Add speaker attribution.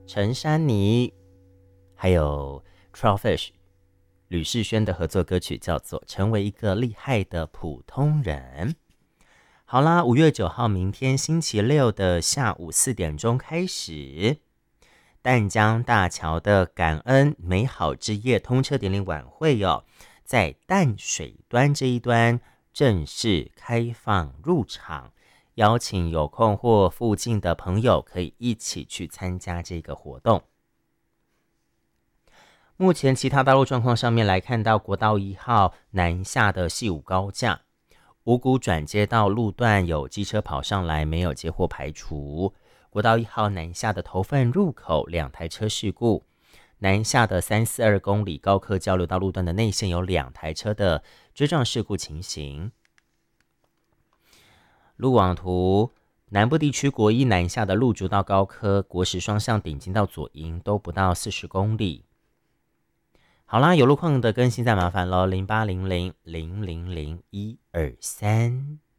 Speaker 1: 陈珊妮，还有 Trollfish 吕士轩的合作歌曲叫做《成为一个厉害的普通人》。好啦，5月9号明天星期六的下午4点钟开始，淡江大桥的感恩美好之夜通车典礼晚会在淡水端这一端正式开放入场，邀请有空或附近的朋友可以一起去参加这个活动。目前其他道路状况上面来看到，国道1号南下的细五高架五股转接到路段有机车跑上来，没有接获排除。国道1号南下的头份入口2台车事故，南下的342公里高客交流道路段的内线有2台车的追撞事故情形。路网图，南部地区国一南下的路竹到高科、国十双向顶进到左营都不到40公里。好啦，有路况的更新再麻烦咯，0800000123。